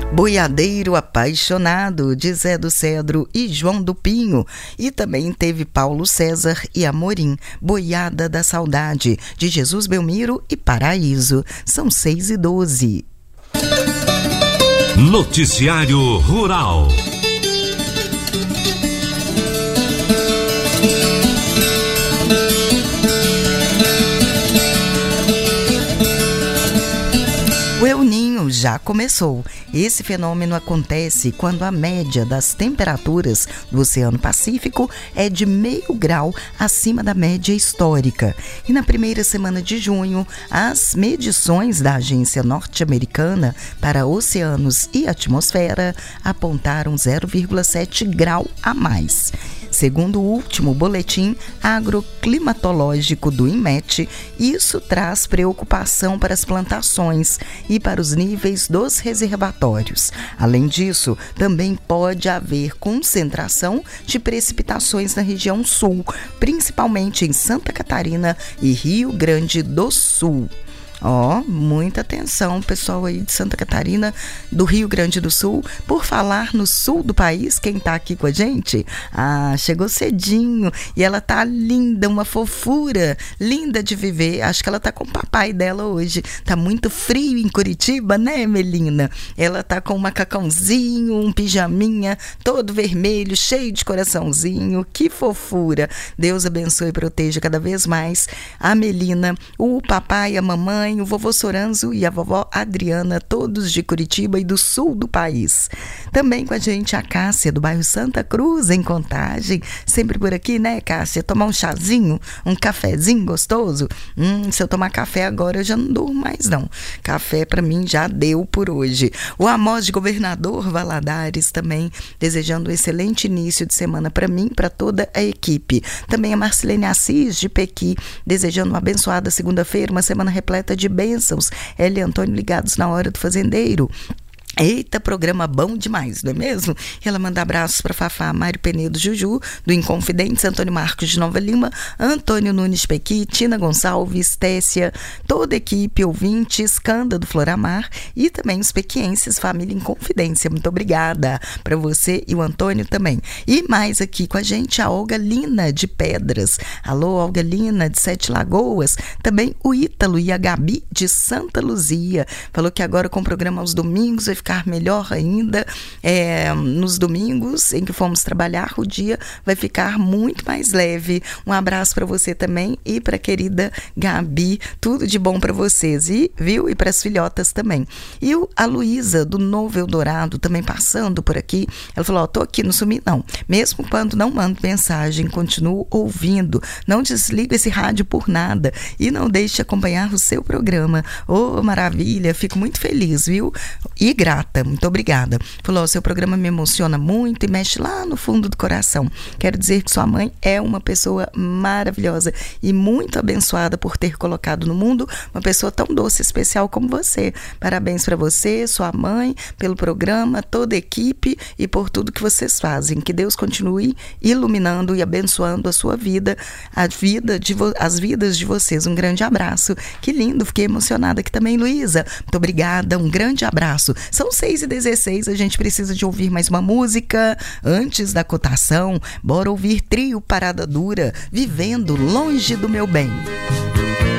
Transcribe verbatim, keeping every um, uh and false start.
Boiadeiro Apaixonado, de Zé do Cedro e João do Pinho. E também teve Paulo César e Amorim, Boiada da Saudade, de Jesus Belmiro e Paraíso. São seis e doze. Noticiário Rural. O El Niño já começou. Esse fenômeno acontece quando a média das temperaturas do Oceano Pacífico é de meio grau acima da média histórica. E na primeira semana de junho, as medições da Agência Norte-Americana para Oceanos e Atmosfera apontaram zero vírgula sete grau a mais. Segundo o último boletim agroclimatológico do INMET, isso traz preocupação para as plantações e para os níveis dos reservatórios. Além disso, também pode haver concentração de precipitações na região sul, principalmente em Santa Catarina e Rio Grande do Sul. Ó, oh, muita atenção, pessoal aí de Santa Catarina, do Rio Grande do Sul. Por falar no sul do país, quem tá aqui com a gente? Ah, chegou cedinho e ela tá linda, uma fofura, linda de viver. Acho que ela tá com o papai dela hoje. Tá muito frio em Curitiba, né, Melina? Ela tá com um macacãozinho, um pijaminha, todo vermelho, cheio de coraçãozinho. Que fofura! Deus abençoe e proteja cada vez mais a Melina, o papai, a mamãe, o vovô Soranzo e a vovó Adriana, todos de Curitiba e do sul do país. Também com a gente a Cássia, do bairro Santa Cruz, em Contagem. Sempre por aqui, né, Cássia? Tomar um chazinho, um cafezinho gostoso? Hum, se eu tomar café agora, eu já não durmo mais, não. Café, pra mim, já deu por hoje. O Amós de Governador Valadares também, desejando um excelente início de semana para mim, para toda a equipe. Também a Marcelene Assis, de Pequi, desejando uma abençoada segunda-feira, uma semana repleta de de bênçãos. Ela e Antônio ligados na hora do fazendeiro. Eita, programa bom demais, não é mesmo? Ela manda abraços para Fafá, Mário Penedo Juju, do Inconfidentes, Antônio Marcos de Nova Lima, Antônio Nunes Pequi, Tina Gonçalves, Tessia, toda a equipe, ouvintes, Canda do Floramar e também os pequienses, família Inconfidência. Muito obrigada para você e o Antônio também. E mais aqui com a gente a Olga Lina de Pedras. Alô, Olga Lina de Sete Lagoas. Também o Ítalo e a Gabi de Santa Luzia. Falou que agora com o programa aos domingos vai ficar melhor ainda. É, nos domingos em que fomos trabalhar, o dia vai ficar muito mais leve. Um abraço para você também e para a querida Gabi. Tudo de bom para vocês, e, viu? E para as filhotas também. E o, a Luísa, do Novo Eldorado, também passando por aqui. Ela falou, ó, tô aqui, não sumi não. Mesmo quando não mando mensagem, continuo ouvindo. Não desliga esse rádio por nada e não deixe de acompanhar o seu programa. Oh, maravilha, fico muito feliz, viu? E grata, muito obrigada. Falou, seu programa me emociona muito e mexe lá no fundo do coração. Quero dizer que sua mãe é uma pessoa maravilhosa e muito abençoada por ter colocado no mundo uma pessoa tão doce e especial como você. Parabéns para você, sua mãe, pelo programa, toda a equipe e por tudo que vocês fazem. Que Deus continue iluminando e abençoando a sua vida, a vida de vo- as vidas de vocês. Um grande abraço. Que lindo, fiquei emocionada aqui também, Luísa. Muito obrigada, um grande abraço. São seis e dezesseis, a gente precisa de ouvir mais uma música antes da cotação. Bora ouvir Trio Parada Dura, Vivendo Longe do Meu Bem.